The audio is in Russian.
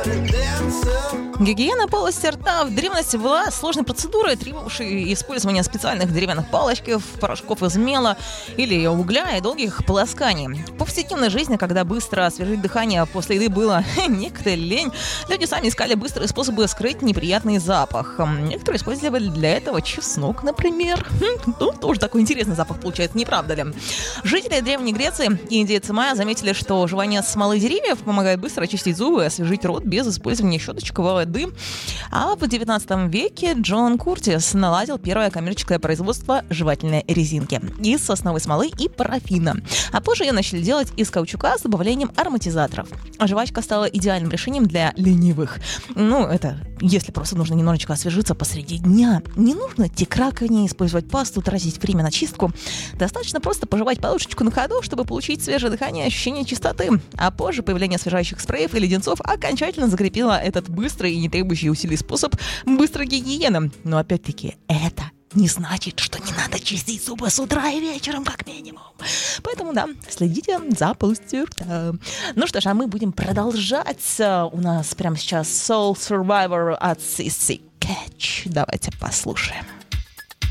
Гигиена полости рта в древности была сложной процедурой, требовавшей использования специальных деревянных палочков, порошков из мела или угля и долгих полосканий. В повседневной жизни, когда быстро освежить дыхание после еды было некогда лень, люди сами искали быстрые способы скрыть неприятный запах. Некоторые использовали для этого чеснок, например. Тоже такой интересный запах получается, не правда ли? Жители Древней Греции и индейцы майя заметили, что жевание смолы деревьев помогает быстро очистить зубы и освежить рот без использования щеточек и воды. А в 19 веке Джон Куртис наладил первое коммерческое производство жевательной резинки из сосновой смолы и парафина. А позже ее начали делать из каучука с добавлением ароматизаторов. Жвачка стала идеальным решением для ленивых. Это если просто нужно немножечко освежиться посреди дня. Не нужно идти к раковине, использовать пасту, тратить время на чистку. Достаточно просто пожевать подушечку на ходу, чтобы получить свежее дыхание и ощущение чистоты. А позже появление освежающих спреев и леденцов окончательно закрепило этот быстрый и не требующий усилий способ быстрой гигиены. Но опять-таки это не значит, что не надо чистить зубы с утра и вечером, как минимум. Поэтому, следите за полостью рта. Ну что ж, а мы будем продолжать. У нас прямо сейчас Soul Survivor от CC Catch. Давайте послушаем.